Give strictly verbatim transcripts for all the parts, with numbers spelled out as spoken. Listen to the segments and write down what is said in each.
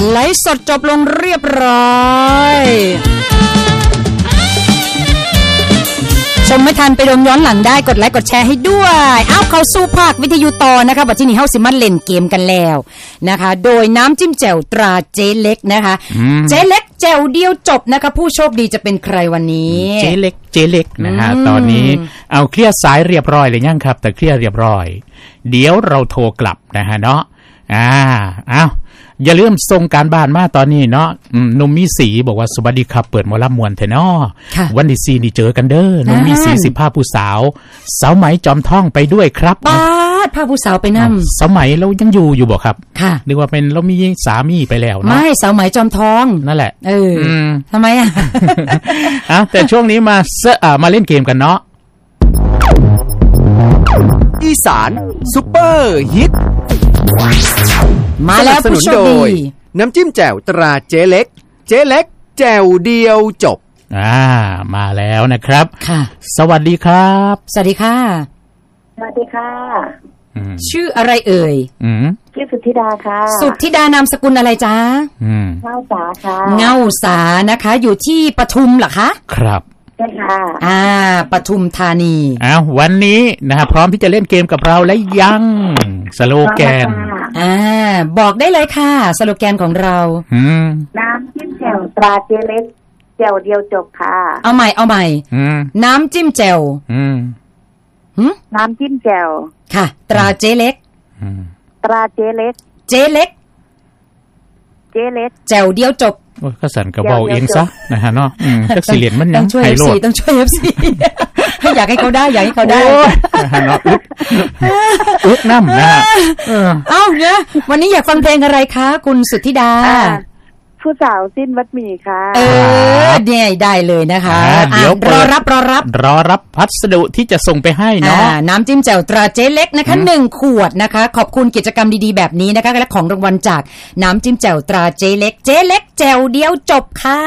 ไลฟ์สดจบลงเรียบร้อยชมไม่ทันไปดมย้อนหลังได้กดไลค์กดแชร์ให้ด้วยอ้าวเขาสู้ภาควิทยุต่อนะคะบัดนี้เฮาสิมาเล่นเกมกันแล้วนะคะโดยน้ำจิ้มแจ่วตราเจ๊เล็กนะคะเจ๊เล็กแจ่วเดียวจบนะคะผู้โชคดีจะเป็นใครวันนี้เจ๊เล็กเจ๊เล็กนะฮะตอนนี้เอาเคลียร์สายเรียบร้อยเลยยังครับแต่เคลียร์เรียบร้อยเดี๋ยวเราโทรกลับนะฮะเนาะอ่าอ้าวอย่าลืมส่งการบ้านมาตอนนี้เนาะนุ่มมีสีบอกว่าสวัสดีครับเปิดหมอลำมวนเถอะเนาะวันที่สี่นี่เจอกันเด้อนุ่มมีสีสิบห้าผู้สาวสาวไหมจอมท่องไปด้วยครับป้าดพาผู้สาวไปนำสาวไหมเรายังอยู่อยู่บ่ครับค่ะนึกว่าเป็นเรามีสามีไปแล้วเนาะไม่สาวไหมจอมทองนั่นแหละเออทำไมอ่ะอ่ะแต่ช่วงนี้มาเอ่อมาเล่นเกมกันเนาะอีสานซุปเปอร์ฮิตมาแล้วผู้โชคดีน้ำจิ้มแจ่วตราเจ๊เล็กเจ๊เล็กแจ่วเดียวจบอ่ามาแล้วนะครับค่ะสวัสดีครับสวัสดีค่ะสวัสดีค่ะชื่ออะไรเอ่ยชื่อสุทธิดาค่ะสุทธิดานามสกุลอะไรจ๊ะเงาสาค่ะเงาสานะคะอยู่ที่ปทุมเหรอคะครับใช่ค่ะอ่าปทุมธานีอ้าววันนี้นะฮะพร้อมที่จะเล่นเกมกับเราและยังสโลแกนอ่าบอกได้เลยค่ะสโลแกนของเราน้ำจิ้มแจ่วตราเจ๊เล็กแจ่วเดียวจบค่ะเอาใหม่เอาใหม่น้ำจิ้มแจ่วน้ำจิ้มแจ่วค่ะตราเจ๊เล็กตราเจ๊เล็กเจ๊เล็กเจ๊เล็กแจ่วเดียวจบก็สั่นกระเบาเองซะนะฮะเนาะจักสิเหรียญมันยังไฮโลดต้องช่วย เอฟ ซี อยากให้เขาได้อยากให้เขาได้นะฮะเนาะอึกน้ำนะเอ้าเนี่ยวันนี้อยากฟังเพลงอะไรคะคุณสุทธิดาผู้สาวสิ้นวัดหมี่ค่ะเออเนี่ยได้เลยนะคะเดี๋ยวรอรับรอรับรอรับพัสดุที่จะส่งไปให้เนาะน้ำจิ้มแจ่วตราเจ๊เล็กนะคะหนึ่งขวดนะคะขอบคุณกิจกรรมดีๆแบบนี้นะคะและของรางวัลจากน้ำจิ้มแจ่วตราเจ๊เล็กเจ๊เล็กแจ่วเดียวจบค่ะ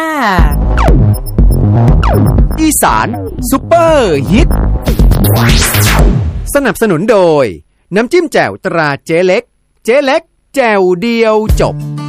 อีสานซุปเปอร์ฮิตสนับสนุนโดยน้ำจิ้มแจ่วตราเจ๊เล็กเจ๊เล็กแจ่วเดียวจบ